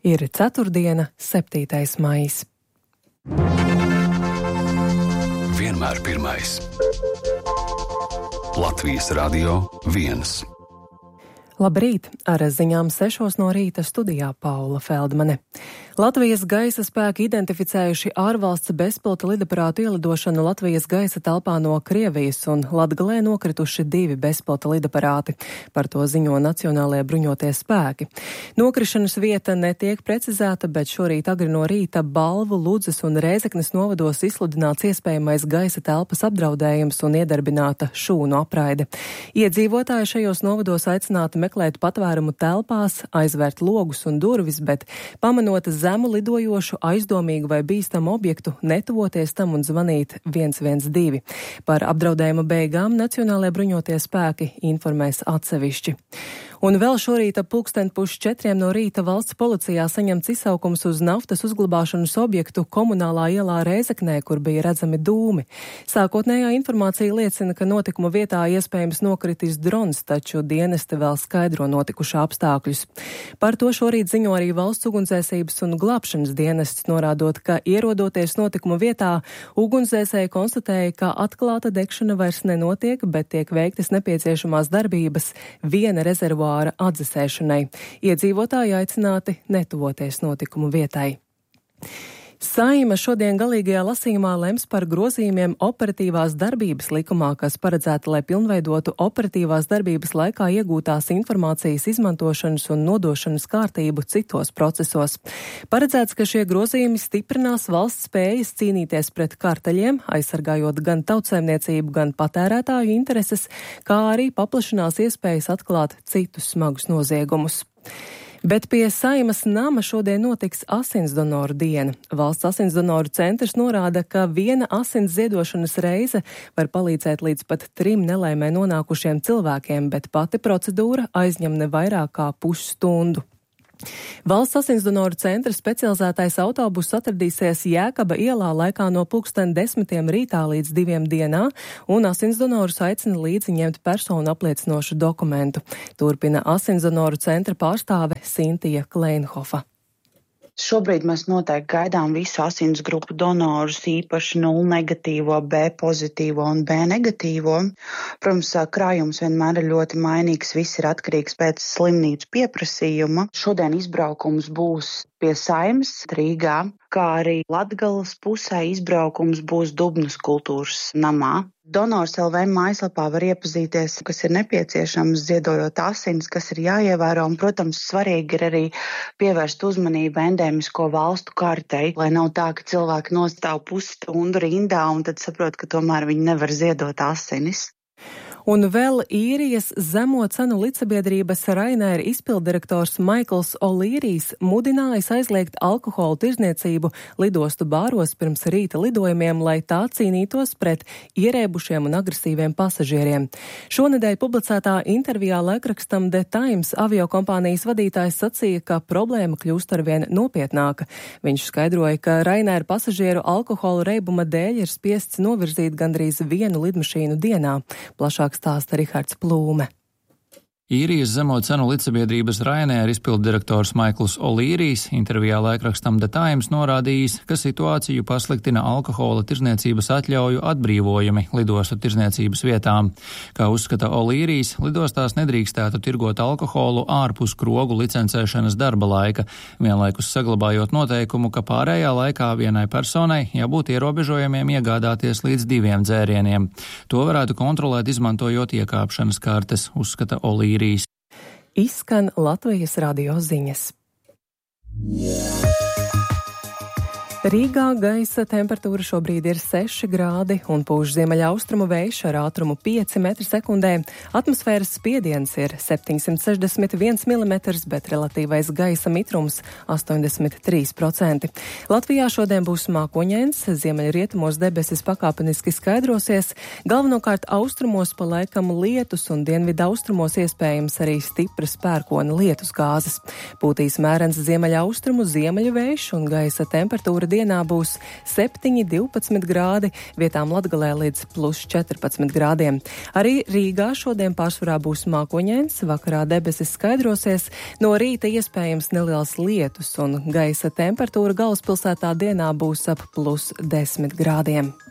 Ir ceturtdiena, 7. maijs. Vienmēr pirmais. Latvijas Radio 1. Labrīt! Ar ziņām 6 no rīta studijā Paula Feldmane. Latvijas gaisa spēki identificējuši ārvalsts bezpilota lidaparātu ielidošanu Latvijas gaisa telpā no Krievijas un Latgalē nokrituši 2 bezpilota lidaparāti. Par to ziņo Nacionālajie bruņotie spēki. Nokrišanas vieta netiek precizēta, bet šorīt agri no rīta Balvu, Ludzas un Rēzeknes novados izsludināts iespējamais gaisa telpas apdraudējums un iedarbināta šūnu apraide. Iedzīvotāji šajos novados aicināti meklēt patvērumu telpās, aizvērt logus un durvis, bet pamanot zemu lidojošu, aizdomīgu vai bīstamu objektu, netuvoties tam un zvanīt 112. Par apdraudējuma beigām Nacionālajie bruņotie spēki informēs atsevišķi. Un vēl šorīt ap 3:30 no rīta valsts policijā saņemts izsaukums uz naftas uzglabāšanas objektu Komunālā ielā Rēzeknē, kur bija redzami dūmi. Sākotnējā informācija liecina, ka notikuma vietā iespējams nokritis drons, taču dienesti vēl skaidro notikušā apstākļus. Par to šorīt ziņo arī valsts ugunsdzēsības un glābšanas dienests, norādot, ka ierodoties notikuma vietā, ugunsdzēsēji konstatēja, ka atklāta degšana vairs nenotiek, bet tiek veiktas nepieciešamās darbības viena rezervuāra atdzesēšanai. Iedzīvotāji aicināti netuvoties notikumu vietai. Saeima šodien galīgajā lasījumā lems par grozījumiem operatīvās darbības likumā, kas paredzēta, lai pilnveidotu operatīvās darbības laikā iegūtās informācijas izmantošanas un nodošanas kārtību citos procesos. Paredzēts, ka šie grozījumi stiprinās valsts spējas cīnīties pret karteļiem, aizsargājot gan tautsaimniecību, gan patērētāju intereses, kā arī paplašinās iespējas atklāt citus smagus noziegumus. Bet pie Saeimas nama šodien notiks asinsdonoru diena. Valsts asinsdonoru centrs norāda, ka viena asins ziedošanas reize var palīdzēt līdz pat 3 nelaimē nonākušiem cilvēkiem, bet pati procedūra aizņem ne vairāk kā pusstundu. Valsts asinsdonoru centra specializētais autobuss atradīsies Jēkaba ielā laikā no 10:00 rītā līdz 2 dienā, un asinsdonorus aicina līdzi ņemt personu apliecinošu dokumentu. Turpina asinsdonoru centra pārstāve Sintija Kleinhofa. Šobrīd mēs noteikti gaidām visu asins grupu donorus, īpaši 0 negatīvo, B pozitīvo un B negatīvo. Protams, krājums vienmēr ir ļoti mainīgs, viss ir atkarīgs pēc slimnīcu pieprasījuma. Šodien izbraukums būs pie Saeimas Rīgā, kā arī Latgales pusē izbraukums būs Dubnas kultūras namā. Donors LV mājaslapā var iepazīties, kas ir nepieciešams ziedojot asins, kas ir jāievēro, un, protams, svarīgi ir arī pievērst uzmanību endēmisko valstu kartei, lai nav tā, ka cilvēki nostāv pusstundu rindā un tad saprot, ka tomēr viņi nevar ziedot asinis. Un vēl īrijas zemo cenu līdzsabiedrības Ryanair izpilddirektors Maikls O'Learys mudinājis aizliegt alkohola tirzniecību lidostu bāros pirms rīta lidojumiem, lai tā cīnītos pret ierēbušiem un agresīviem pasažieriem. Šonedēļ publicētā intervijā laikrakstam The Times aviokompānijas vadītājs sacīja, ka problēma kļūst arvien nopietnāka. Viņš skaidroja, ka Ryanair pasažieru alkohola reibuma dēļ ir spiests novirzīt gandrīz 1 lidmašīnu dienā. Plašāk stāsta Rihards Plūme. Īrijas zemo cenu līdzsabiedrības Ryanair izpilddirektors Maikls O'Learys intervijā laikrakstam The Times norādījis, ka situāciju pasliktina alkohola tirzniecības atļauju atbrīvojumi lidostu tirzniecības vietām. Kā uzskata O'Learys, lidostās nedrīkstētu tirgot alkoholu ārpus krogu licencēšanas darba laika, vienlaikus saglabājot noteikumu, ka pārējā laikā vienai personai jābūt ierobežojumiem iegādāties līdz 2 dzērieniem. To varētu kontrolēt, izmantojot iekāpšanas kartes, uzskata O'Learys. Izskan Latvijas radio ziņas. Rīgā gaisa temperatūra šobrīd ir 6 grādi un pūš ziemeļaustrumu vējš ar ātrumu 5 m/sekundē. Atmosfēras spiediens ir 761 mm, bet relatīvais gaisa mitrums 83%. Latvijā šodien būs mākoņains, ziemeļrietumos debesis pakāpeniski skaidrosies, galvenokārt austrumos pa laikam lietus un dienvidu austrumos iespējams arī stipras pērkona lietus gāzes. Pūtīs mērens ziemeļaustrumu ziemeļu vējš un gaisa temperatūra dienā būs 7–12 grādi, vietām Latgalē līdz +14 grādiem. Arī Rīgā šodien pārsvarā būs mākoņains, vakarā debesis skaidrosies, no rīta iespējams neliels lietus un gaisa temperatūra galvaspilsētā dienā būs ap +10 grādiem.